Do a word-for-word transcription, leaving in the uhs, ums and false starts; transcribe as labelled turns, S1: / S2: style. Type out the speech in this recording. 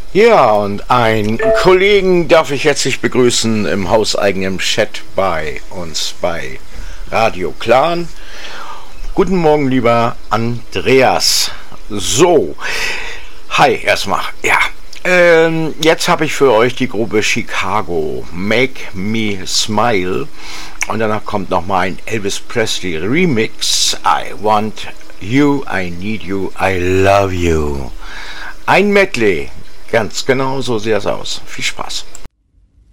S1: Ja, und einen Kollegen darf ich herzlich begrüßen im hauseigenen Chat bei uns bei Radio Clan. Guten Morgen, lieber Andreas. So, hi erstmal. Ja, ähm, jetzt habe ich für euch die Gruppe Chicago, Make Me Smile. Und danach kommt nochmal ein Elvis Presley Remix. I want you, I need you, I love you. Ein Medley. Ganz genau, so sieht es aus. Viel Spaß.